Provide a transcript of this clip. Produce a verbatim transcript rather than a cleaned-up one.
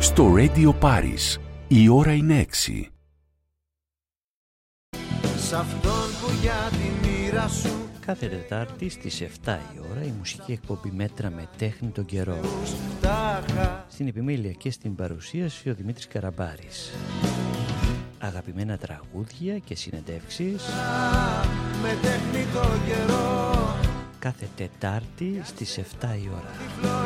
Στο Radio Paris, η ώρα είναι έξι. Σ' αυτόν που για τη μοίρα σου. Κάθε Τετάρτη στις εφτά η ώρα η μουσική εκπομπή Μέτρα με τέχνη τον καιρό. Στην επιμέλεια και στην παρουσίαση ο Δημήτρης Καραμπάρης. Αγαπημένα τραγούδια και συνεντεύξεις Με τέχνη τον καιρό. κάθε Τετάρτη στις εφτά η ώρα.